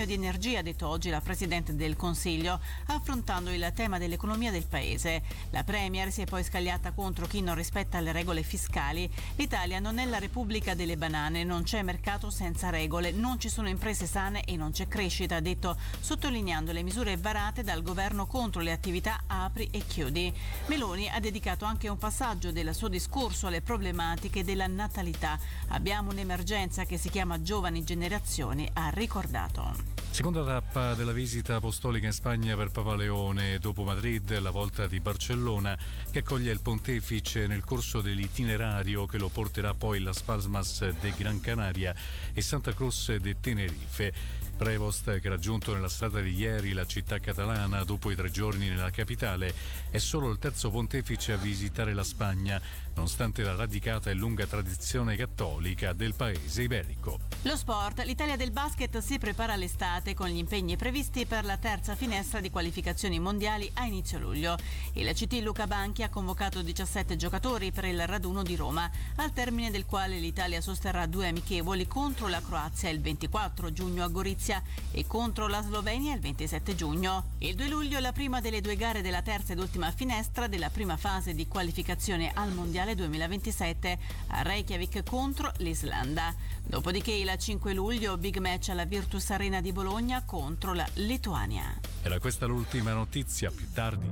risparmio di energia, ha detto oggi la Presidente del Consiglio, affrontando il tema dell'economia del Paese. La Premier si è poi scagliata contro chi non rispetta le regole fiscali. L'Italia non è la Repubblica delle banane, non c'è mercato senza regole, non ci sono imprese sane e non c'è crescita, ha detto, sottolineando le misure varate dal governo contro le attività apri e chiudi. Meloni ha dedicato anche un passaggio del suo discorso alle problematiche della natalità. Abbiamo un'emergenza che si chiama giovani generazioni, ha ricordato. Seconda tappa della visita apostolica in Spagna per Papa Leone, dopo Madrid, la volta di Barcellona, che accoglie il pontefice nel corso dell'itinerario che lo porterà poi Las Palmas de Gran Canaria e Santa Cruz de Tenerife. Prevost, che ha raggiunto nella serata di ieri la città catalana dopo i 3 giorni nella capitale, è solo il terzo pontefice a visitare la Spagna, nonostante la radicata e lunga tradizione cattolica del paese iberico. Lo sport, l'Italia del basket si prepara all'estate con gli impegni previsti per la terza finestra di qualificazioni mondiali a inizio luglio. Il CT Luca Banchi ha convocato 17 giocatori per il raduno di Roma, al termine del quale l'Italia sosterrà 2 amichevoli contro la Croazia il 24 giugno a Gorizia e contro la Slovenia il 27 giugno. Il 2 luglio è la prima delle 2 gare della terza ed ultima finestra della prima fase di qualificazione al Mondiale 2027 a Reykjavik contro l'Islanda. Dopodiché il 5 luglio big match alla Virtus Arena di Bologna contro la Lituania. Era questa l'ultima notizia, più tardi.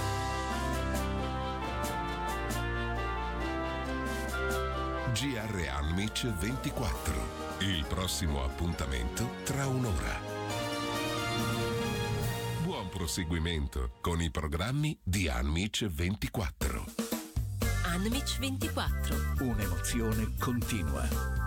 GR Anmic 24. Il prossimo appuntamento tra un'ora. Buon proseguimento con i programmi di Anmic 24. Anmic 24. Un'emozione continua.